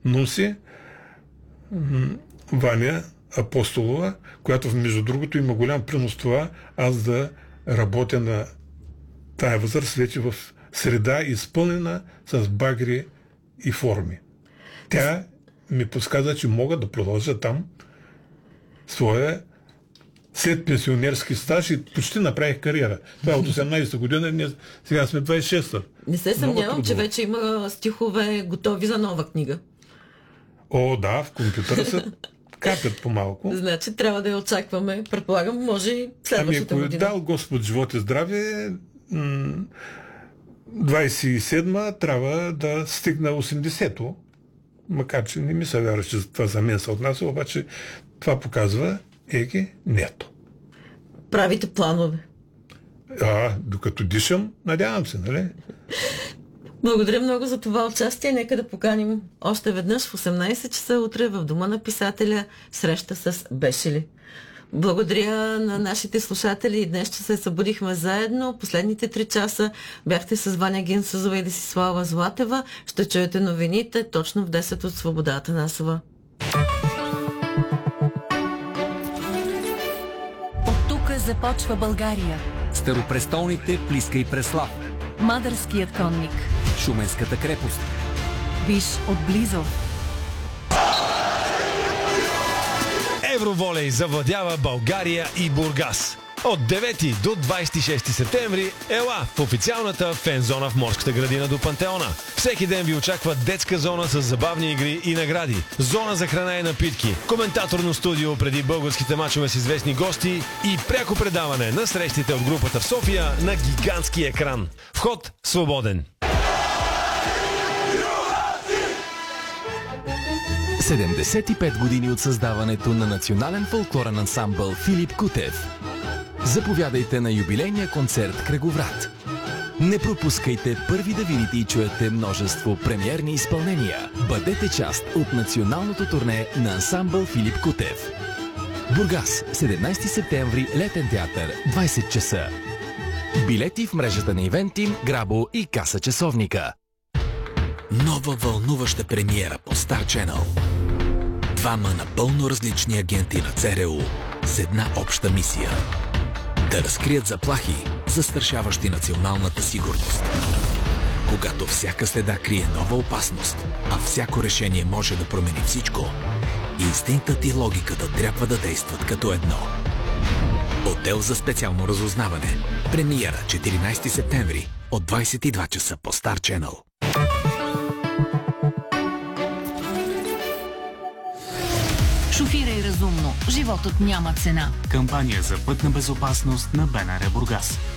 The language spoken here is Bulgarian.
Нуси, Ваня Апостолова, която между другото има голям принос това аз да работя на тая възраст вече в среда, изпълнена с багри и форми. Тя ми подсказа, че мога да продължа там своя след пенсионерски стаж и почти направих кариера. Това е от 18-та година, сега сме 26-та. Не се съмнявам, че вече има стихове готови за нова книга. О, да, в компютъра се капят по-малко. Значи трябва да я очакваме. Предполагам, може и следващата година. Дал Господ живот и здраве, 27-ма трябва да стигна 80-то. Макар, че не ми се вярва, че това за мен се отнася, обаче това показва нето. Правите планове. Докато дишам, надявам се, нали? Благодаря много за това участие. Нека да поканим още веднъж в 18 часа утре в Дома на писателя среща с Бешели. Благодаря на нашите слушатели. Днес, че се събудихме заедно. Последните 3 часа бяхте с Ваня Гинсузова и Десислава Златева. Ще чуете новините точно в 10 от Свобода Атанасова. От тук започва България. Старопрестолните Плиска и Преслав. Мадърският конник. Шуменската крепост. Виж отблизо. Евроволей завладява България и Бургас. От 9 до 26 септември ела в официалната фен-зона в Морската градина до Пантеона. Всеки ден ви очаква детска зона с забавни игри и награди, зона за храна и напитки, коментаторно студио преди българските мачове с известни гости и пряко предаване на срещите от групата в София на гигантски екран. Вход свободен. 75 години от създаването на национален фолклорен ансамбъл Филип Кутев. Заповядайте на юбилейния концерт Кръговрат. Не пропускайте първи да видите и чуете множество премиерни изпълнения. Бъдете част от националното турне на ансамбъл Филип Кутев. Бургас, 17 септември, Летен театър, 20 часа. Билети в мрежата на Ивентим, Грабо и Каса часовника. Нова вълнуваща премиера по Star Channel. Двама напълно различни агенти на ЦРУ с една обща мисия. Да разкрият заплахи, застрашаващи националната сигурност. Когато всяка следа крие нова опасност, а всяко решение може да промени всичко, инстинктът и логиката трябва да действат като едно. Отдел за специално разузнаване. Премиера 14 септември от 22 часа по Star Channel. Шофирай разумно. Животът няма цена. Кампания за пътна безопасност на БНР Бургас.